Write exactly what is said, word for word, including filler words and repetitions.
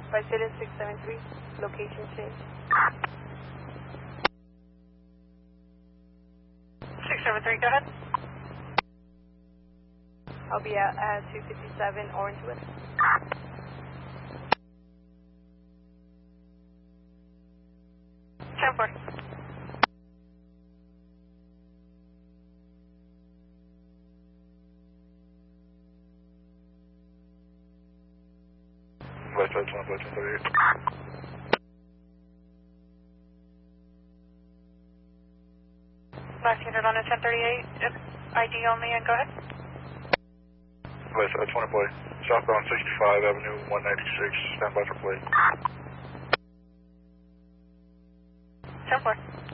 Visalia six seven three, location change. six seven three, go ahead. I'll be out at two fifty-seven Orangewood. ten four. West side twenty-five, ten thirty-eight. Last unit on a ten thirty-eight, I D only, and go ahead. West side twenty play. Southbound sixty-five Avenue one ninety-six, stand by for play. ten four.